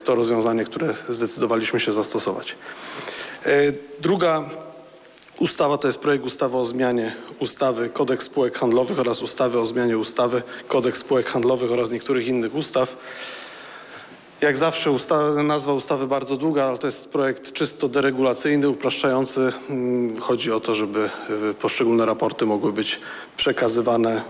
To rozwiązanie, które zdecydowaliśmy się zastosować. Druga ustawa to jest projekt ustawy o zmianie ustawy Kodeks spółek handlowych oraz ustawy o zmianie ustawy Kodeks spółek handlowych oraz niektórych innych ustaw. Jak zawsze nazwa ustawy bardzo długa, ale to jest projekt czysto deregulacyjny, upraszczający. Chodzi o to, żeby poszczególne raporty mogły być przekazywane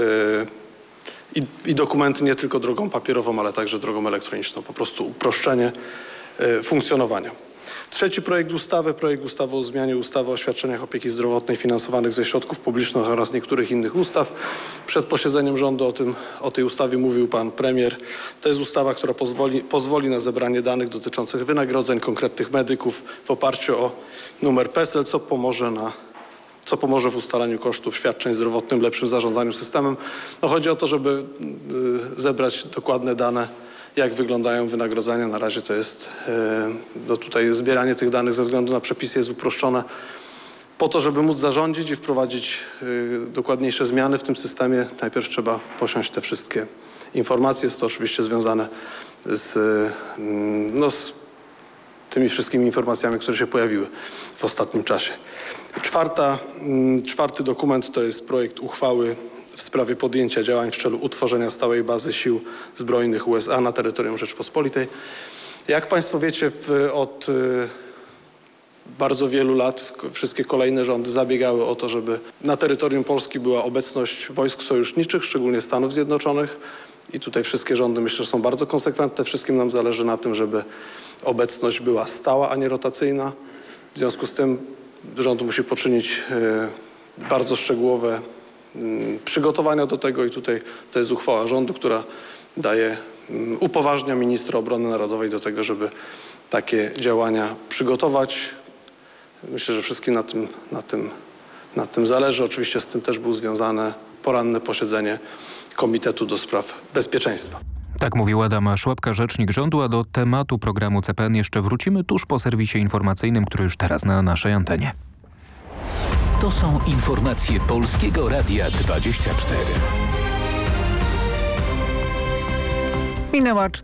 i dokumenty nie tylko drogą papierową, ale także drogą elektroniczną. Po prostu uproszczenie funkcjonowania. Trzeci projekt ustawy o zmianie ustawy o świadczeniach opieki zdrowotnej finansowanych ze środków publicznych oraz niektórych innych ustaw. Przed posiedzeniem rządu o tej ustawie mówił pan premier. To jest ustawa, która pozwoli na zebranie danych dotyczących wynagrodzeń konkretnych medyków w oparciu o numer PESEL, co pomoże w ustalaniu kosztów świadczeń zdrowotnych, lepszym zarządzaniu systemem. Chodzi o to, żeby zebrać dokładne dane, jak wyglądają wynagrodzenia. Na razie to jest, tutaj zbieranie tych danych ze względu na przepisy jest uproszczone po to, żeby móc zarządzić i wprowadzić dokładniejsze zmiany w tym systemie. Najpierw trzeba posiąść te wszystkie informacje. Jest to oczywiście związane z tymi wszystkimi informacjami, które się pojawiły w ostatnim czasie. Czwarty dokument to jest projekt uchwały w sprawie podjęcia działań w celu utworzenia stałej bazy sił zbrojnych USA na terytorium Rzeczypospolitej. Jak państwo wiecie, od bardzo wielu lat wszystkie kolejne rządy zabiegały o to, żeby na terytorium Polski była obecność wojsk sojuszniczych, szczególnie Stanów Zjednoczonych. I tutaj wszystkie rządy, myślę, że są bardzo konsekwentne. Wszystkim nam zależy na tym, żeby obecność była stała, a nie rotacyjna. W związku z tym rząd musi poczynić bardzo szczegółowe przygotowania do tego i tutaj to jest uchwała rządu, która upoważnia ministra obrony narodowej do tego, żeby takie działania przygotować. Myślę, że wszystkim na tym zależy. Oczywiście z tym też było związane poranne posiedzenie Komitetu do Spraw Bezpieczeństwa. Tak mówił Adam Szłapka, rzecznik rządu, a do tematu programu CPN jeszcze wrócimy tuż po serwisie informacyjnym, który już teraz na naszej antenie. To są informacje Polskiego Radia 24. Minęła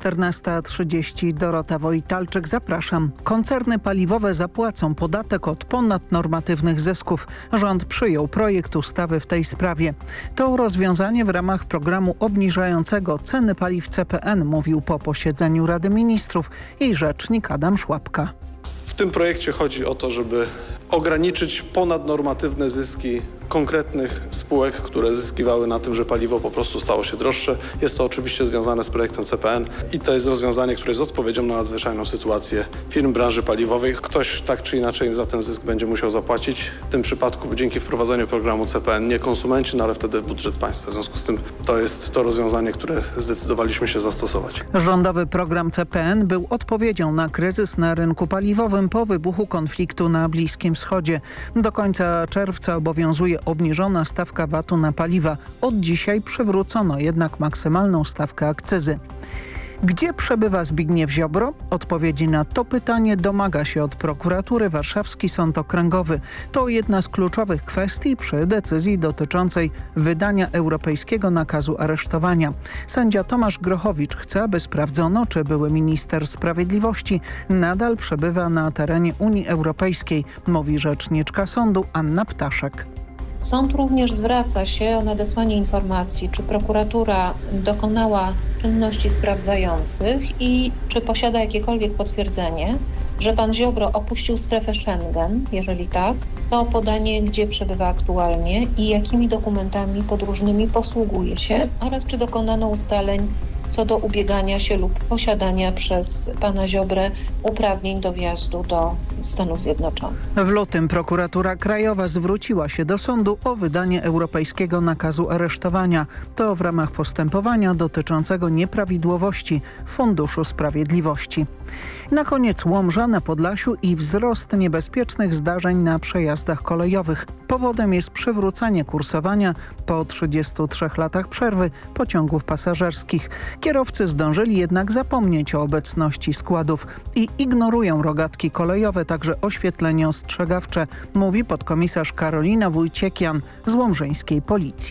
14:30. Dorota Wojtalczyk, zapraszam. Koncerny paliwowe zapłacą podatek od ponadnormatywnych zysków. Rząd przyjął projekt ustawy w tej sprawie. To rozwiązanie w ramach programu obniżającego ceny paliw CPN, mówił po posiedzeniu Rady Ministrów jej rzecznik Adam Szłapka. W tym projekcie chodzi o to, żeby ograniczyć ponadnormatywne zyski konkretnych spółek, które zyskiwały na tym, że paliwo po prostu stało się droższe. Jest to oczywiście związane z projektem CPN i to jest rozwiązanie, które jest odpowiedzią na nadzwyczajną sytuację firm branży paliwowej. Ktoś tak czy inaczej za ten zysk będzie musiał zapłacić. W tym przypadku dzięki wprowadzeniu programu CPN nie konsumenci, ale wtedy budżet państwa. W związku z tym to jest to rozwiązanie, które zdecydowaliśmy się zastosować. Rządowy program CPN był odpowiedzią na kryzys na rynku paliwowym po wybuchu konfliktu na Bliskim Wschodzie. Do końca czerwca obowiązuje obniżona stawka VAT-u na paliwa. Od dzisiaj przywrócono jednak maksymalną stawkę akcyzy. Gdzie przebywa Zbigniew Ziobro? Odpowiedzi na to pytanie domaga się od prokuratury Warszawski Sąd Okręgowy. To jedna z kluczowych kwestii przy decyzji dotyczącej wydania europejskiego nakazu aresztowania. Sędzia Tomasz Grochowicz chce, aby sprawdzono, czy były minister sprawiedliwości nadal przebywa na terenie Unii Europejskiej, mówi rzeczniczka sądu Anna Ptaszek. Sąd również zwraca się o nadesłanie informacji, czy prokuratura dokonała czynności sprawdzających i czy posiada jakiekolwiek potwierdzenie, że pan Ziobro opuścił strefę Schengen. Jeżeli tak, to podanie, gdzie przebywa aktualnie i jakimi dokumentami podróżnymi posługuje się oraz czy dokonano ustaleń co do ubiegania się lub posiadania przez pana Ziobrę uprawnień do wjazdu do Stanów Zjednoczonych. W lutym prokuratura krajowa zwróciła się do sądu o wydanie europejskiego nakazu aresztowania. To w ramach postępowania dotyczącego nieprawidłowości w Funduszu Sprawiedliwości. Na koniec Łomża na Podlasiu i wzrost niebezpiecznych zdarzeń na przejazdach kolejowych. Powodem jest przywrócenie kursowania po 33 latach przerwy pociągów pasażerskich. Kierowcy zdążyli jednak zapomnieć o obecności składów i ignorują rogatki kolejowe, także oświetlenie ostrzegawcze, mówi podkomisarz Karolina Wójciekian z łomżyńskiej policji.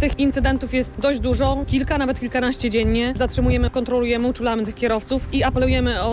Tych incydentów jest dość dużo, kilka, nawet kilkanaście dziennie. Zatrzymujemy, kontrolujemy, uczulamy tych kierowców i apelujemy o